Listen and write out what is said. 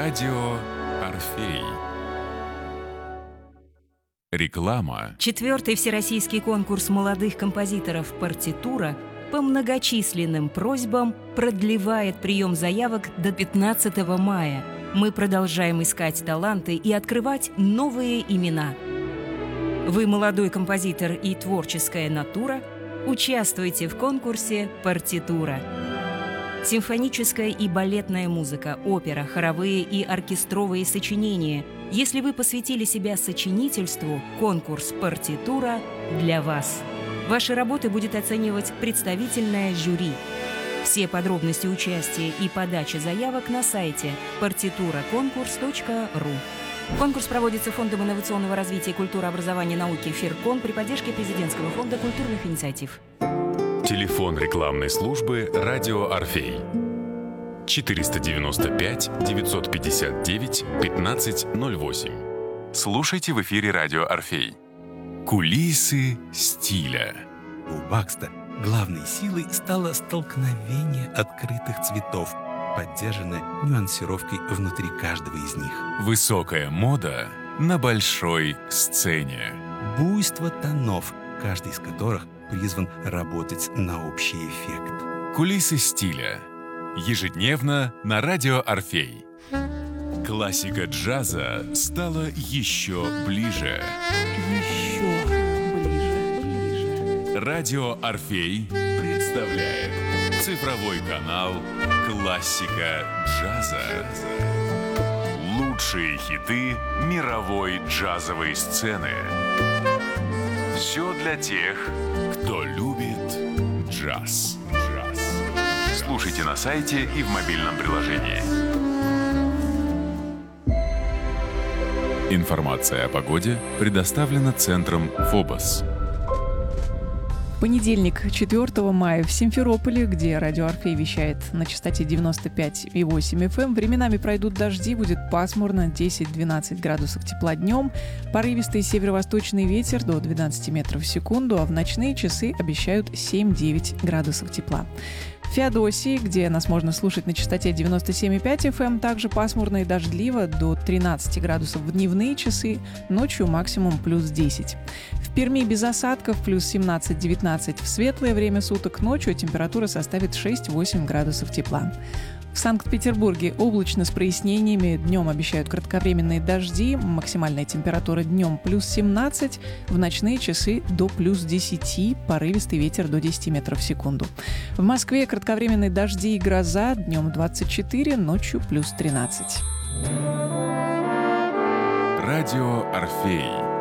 Радио Орфей. Реклама. 4-й всероссийский конкурс молодых композиторов «Партитура» по многочисленным просьбам продлевает прием заявок до 15 мая. Мы продолжаем искать таланты и открывать новые имена. Вы молодой композитор и творческая натура? Участвуйте в конкурсе «Партитура». Симфоническая и балетная музыка, опера, хоровые и оркестровые сочинения. Если вы посвятили себя сочинительству, конкурс «Партитура» для вас. Ваши работы будет оценивать представительное жюри. Все подробности участия и подачи заявок на сайте partituracонкурс.ру. Конкурс проводится Фондом инновационного развития культуры, образования и науки «Фиркон» при поддержке Президентского фонда культурных инициатив. Телефон рекламной службы «Радио Орфей». 495-959-1508. Слушайте в эфире «Радио Орфей». Кулисы стиля. У Бакста главной силой стало столкновение открытых цветов, поддержанное нюансировкой внутри каждого из них. Высокая мода на большой сцене. Буйство тонов, каждый из которых призван работать на общий эффект. Кулисы стиля. Ежедневно на радио Орфей. Классика джаза стала еще ближе. Радио Орфей представляет цифровой канал «Классика джаза». Лучшие хиты мировой джазовой сцены. Все для тех, кто любит джаз. Слушайте на сайте и в мобильном приложении. Информация о погоде предоставлена центром «Фобос». Понедельник, 4 мая в Симферополе, где радио Орфей вещает на частоте 95,8 FM, временами пройдут дожди, будет пасмурно, 10-12 градусов тепла днем, порывистый северо-восточный ветер до 12 метров в секунду, а в ночные часы обещают 7-9 градусов тепла. В Феодосии, где нас можно слушать на частоте 97,5 FM, также пасмурно и дождливо до 13 градусов в дневные часы, ночью максимум плюс 10. В Перми без осадков плюс 17-19 в светлое время суток, ночью температура составит 6-8 градусов тепла. В Санкт-Петербурге облачно с прояснениями, днем обещают кратковременные дожди, максимальная температура днем плюс 17, в ночные часы до плюс 10, порывистый ветер до 10 метров в секунду. В Москве кратковременные дожди и гроза, днем 24, ночью плюс 13. Радио Орфей.